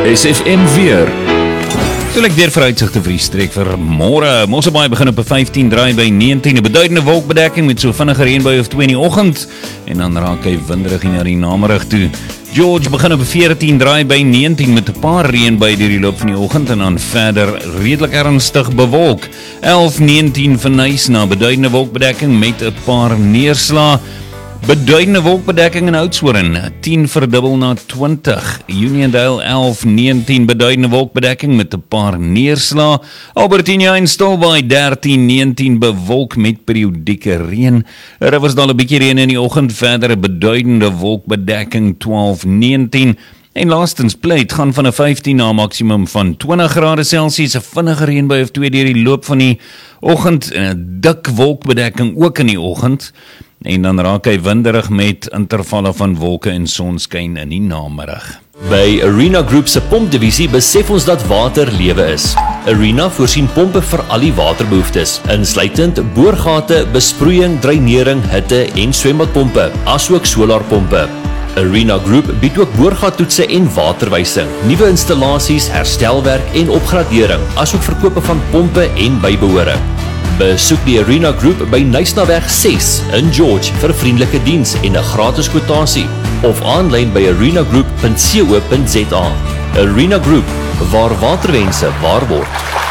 SFM weer. So ek deur vooruitsigte vir die streek vir môre. Mosselbaai begin op 15, draai by 19. 'n Beduidende wolkbedekking met so vinnige reënbui of 2 in die oggend en dan raak hy winderig na die namiddag toe. George begin op 14, draai by 19 met 'n paar reënbuie deur die loop van die oggend en dan verder redelik ernstig bewolk. 11-19 vir Nyasa, beduidende wolkbedekking met 'n paar neerslae. Beduidende wolkbedekking in Oudtshoorn, 10 verdubbel na 20. Uniondale 11-19 beduidende wolkbedekking met 'n paar neerslae. Albertina en Stilbaai 13-19 bewolk met periodieke reën. Riversdal 'n bietjie reën in die oggend, verder 'n beduidende wolkbedekking 12-19. En laastens Pleit gaan van 'n 15 na 'n maksimum van 20 grade Celsius, 'n vinnige reënbui of 2 deur die loop van die oggend en 'n dik wolkbedekking ook in die oggend. En dan raak hy winderig met intervalle van wolke en sonskyn in die namiddag. By Arena Group se pompdivisie besef ons dat water lewe is. Arena voorsien pompe vir al die waterbehoeftes, insluitend boorgate, besproeiing, dreinering, hitte en swembadpompe, asook solarpompe. Arena Group bied ook boorgattoetse en waterwysing, nuwe installasies, herstelwerk en opgradering, asook verkope van pompe en bybehore. Besoek die Arena Group by Nysnaweg 6 in George vir vriendelike diens en 'n gratis kwotasie of aanlyn by arenagroup.co.za. Arena Group, waar waterwense waar word.